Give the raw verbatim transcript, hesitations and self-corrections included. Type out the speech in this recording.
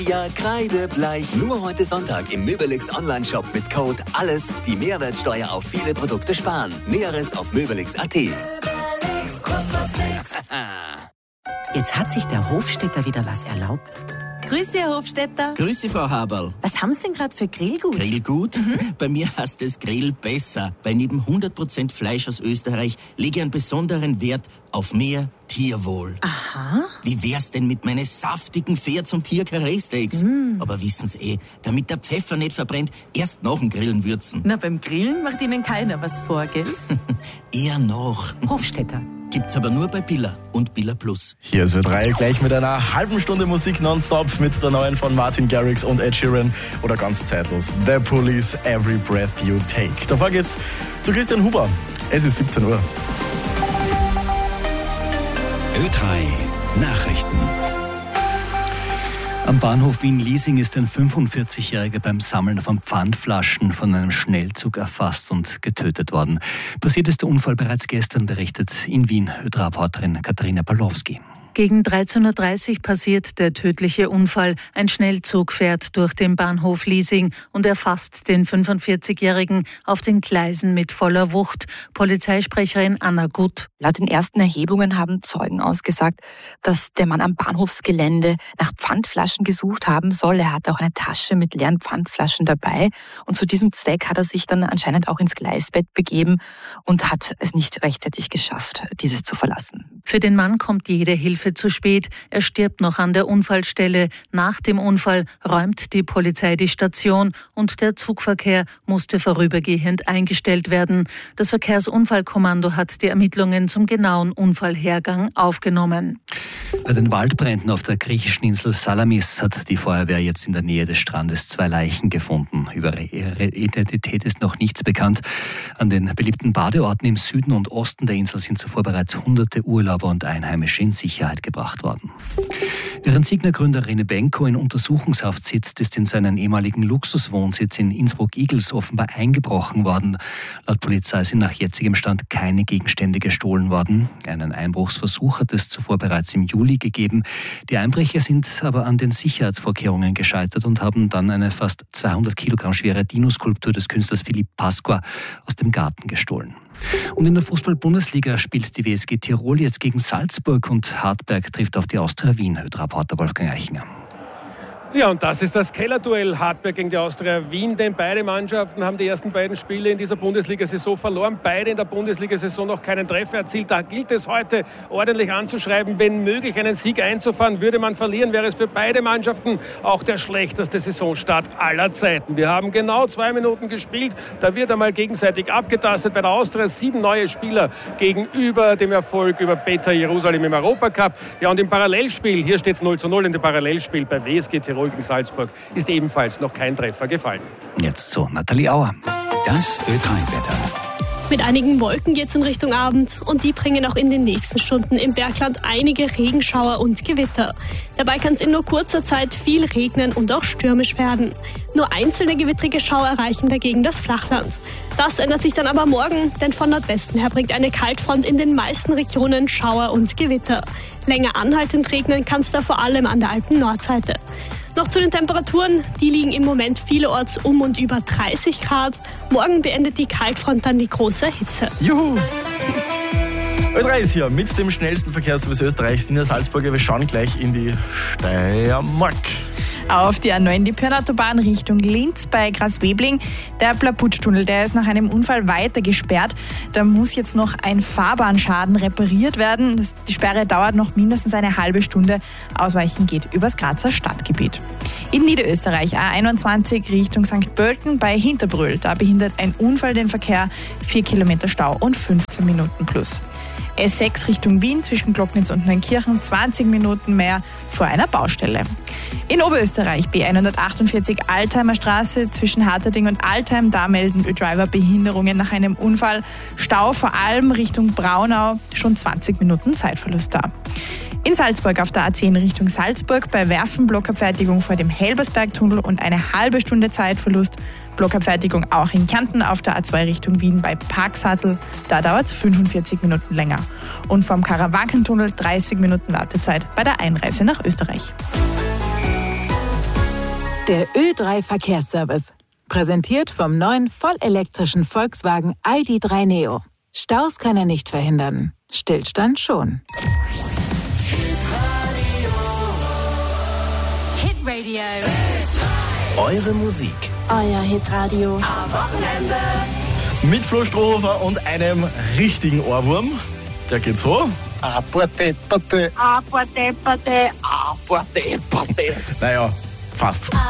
Ja, kreidebleich. Nur heute Sonntag im Möbelix Online-Shop mit Code ALLES die Mehrwertsteuer auf viele Produkte sparen. Näheres auf möbelix punkt at. Jetzt hat sich der Hofstädter wieder was erlaubt. Grüß Sie, Herr Hofstädter. Grüß Sie, Frau Haberl. Was haben Sie denn gerade für Grillgut? Grillgut? Mhm. Bei mir heißt es Grill besser, weil neben hundert Prozent Fleisch aus Österreich lege ich einen besonderen Wert auf mehr Tierwohl. Aha. Wie wär's denn mit meinen saftigen Pferds- und Tier-Karree-Steaks? Mm. Aber wissen Sie eh, damit der Pfeffer nicht verbrennt, erst nach dem Grillen würzen. Na, beim Grillen macht Ihnen keiner was vor, gell? Eher noch. Hofstädter. Gibt's aber nur bei Billa und Billa Plus. Hier ist Ö drei gleich mit einer halben Stunde Musik nonstop mit der neuen von Martin Garrix und Ed Sheeran oder ganz zeitlos The Police, Every Breath You Take. Davor geht's zu Christian Huber. Es ist siebzehn Uhr. Ö drei Nachrichten. Am Bahnhof Wien-Liesing ist ein fünfundvierzigjähriger beim Sammeln von Pfandflaschen von einem Schnellzug erfasst und getötet worden. Passiert ist der Unfall bereits gestern, berichtet in Wien Ö drei-Reporterin Katharina Pawlowski. Gegen dreizehn Uhr dreißig passiert der tödliche Unfall. Ein Schnellzug fährt durch den Bahnhof Liesing und erfasst den fünfundvierzigjährigen auf den Gleisen mit voller Wucht. Polizeisprecherin Anna Gutt. Laut den ersten Erhebungen haben Zeugen ausgesagt, dass der Mann am Bahnhofsgelände nach Pfandflaschen gesucht haben soll. Er hatte auch eine Tasche mit leeren Pfandflaschen dabei. Und zu diesem Zweck hat er sich dann anscheinend auch ins Gleisbett begeben und hat es nicht rechtzeitig geschafft, dieses zu verlassen. Für den Mann kommt jede Hilfe zu spät. Er stirbt noch an der Unfallstelle. Nach dem Unfall räumt die Polizei die Station und der Zugverkehr musste vorübergehend eingestellt werden. Das Verkehrsunfallkommando hat die Ermittlungen zum genauen Unfallhergang aufgenommen. Bei den Waldbränden auf der griechischen Insel Salamis hat die Feuerwehr jetzt in der Nähe des Strandes zwei Leichen gefunden. Über ihre Identität ist noch nichts bekannt. An den beliebten Badeorten im Süden und Osten der Insel sind zuvor bereits hunderte Urlauber und Einheimische in Sicherheit gebracht worden. Während Signa-Gründer Rene Benko in Untersuchungshaft sitzt, ist in seinen ehemaligen Luxuswohnsitz in Innsbruck-Igls offenbar eingebrochen worden. Laut Polizei sind nach jetzigem Stand keine Gegenstände gestohlen worden. Einen Einbruchsversuch hat es zuvor bereits im Juli gegeben. Die Einbrecher sind aber an den Sicherheitsvorkehrungen gescheitert und haben dann eine fast zweihundert Kilogramm schwere Dino-Skulptur des Künstlers Philipp Pasqua aus dem Garten gestohlen. Und in der Fußball-Bundesliga spielt die W S G Tirol jetzt gegen Salzburg und Hartberg trifft auf die Austria Wien. Ö drei-Reporter Wolfgang Eichinger. Ja, und das ist das Kellerduell Hartberg gegen die Austria Wien, denn beide Mannschaften haben die ersten beiden Spiele in dieser Bundesliga-Saison verloren. Beide in der Bundesliga-Saison noch keinen Treffer erzielt. Da gilt es heute ordentlich anzuschreiben. Wenn möglich einen Sieg einzufahren, würde man verlieren, wäre es für beide Mannschaften auch der schlechteste Saisonstart aller Zeiten. Wir haben genau zwei Minuten gespielt. Da wird einmal gegenseitig abgetastet. Bei der Austria sieben neue Spieler gegenüber dem Erfolg über Beta Jerusalem im Europacup. Ja, und im Parallelspiel, hier steht es null zu null in dem Parallelspiel bei W S G Tirol gegen Salzburg, ist ebenfalls noch kein Treffer gefallen. Jetzt zu Nathalie Auer. Das Ö drei-Wetter. Mit einigen Wolken geht es in Richtung Abend und die bringen auch in den nächsten Stunden im Bergland einige Regenschauer und Gewitter. Dabei kann es in nur kurzer Zeit viel regnen und auch stürmisch werden. Nur einzelne gewittrige Schauer erreichen dagegen das Flachland. Das ändert sich dann aber morgen, denn von Nordwesten her bringt eine Kaltfront in den meisten Regionen Schauer und Gewitter. Länger anhaltend regnen kann es da vor allem an der Alpen-Nordseite. Noch zu den Temperaturen, die liegen im Moment vielerorts um und über dreißig Grad. Morgen beendet die Kaltfront dann die große Hitze. Juhu! Ö drei ist hier mit dem schnellsten Verkehrsservice Österreichs in der Salzburger. Wir schauen gleich in die Steiermark. Auf die A neun, die Pirnautobahn Richtung Linz bei Graz-Webling. Der Plaputschtunnel, der ist nach einem Unfall weiter gesperrt. Da muss jetzt noch ein Fahrbahnschaden repariert werden. Das, die Sperre dauert noch mindestens eine halbe Stunde. Ausweichen geht übers Grazer Stadtgebiet. In Niederösterreich A einundzwanzig Richtung Sankt Pölten bei Hinterbrühl. Da behindert ein Unfall den Verkehr. Vier Kilometer Stau und fünfzehn Minuten plus. S sechs Richtung Wien zwischen Glocknitz und Neunkirchen, zwanzig Minuten mehr vor einer Baustelle. In Oberösterreich B hundertachtundvierzig Altheimer Straße zwischen Harterding und Altheim, da melden Ö-Driver Behinderungen nach einem Unfall. Stau vor allem Richtung Braunau, schon zwanzig Minuten Zeitverlust da. In Salzburg auf der A zehn Richtung Salzburg bei Werfen Blockabfertigung vor dem Helbersbergtunnel und eine halbe Stunde Zeitverlust. Blockabfertigung auch in Kärnten auf der A zwei Richtung Wien bei Parksattel. Da dauert es fünfundvierzig Minuten länger. Und vom Karawankentunnel dreißig Minuten Wartezeit bei der Einreise nach Österreich. Der Ö drei Verkehrsservice. Präsentiert vom neuen vollelektrischen Volkswagen I D drei Neo. Staus kann er nicht verhindern. Stillstand schon. Hitradio. Eure Musik. Euer Hitradio. Am Wochenende. Mit Flo Strohhofer und einem richtigen Ohrwurm. Der geht so. Aparte, pate. Aparte, pate. Aparte, pate. Naja, fast.